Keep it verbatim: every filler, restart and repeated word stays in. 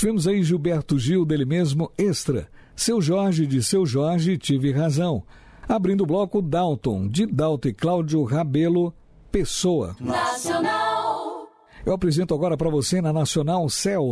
Tivemos aí Gilberto Gil, dele mesmo, Extra. Seu Jorge, de Seu Jorge, Tive Razão. Abrindo o bloco, Dalton, de Dalton e Cláudio Rabelo, Pessoa. Nacional. Eu apresento agora para você na Nacional Céu.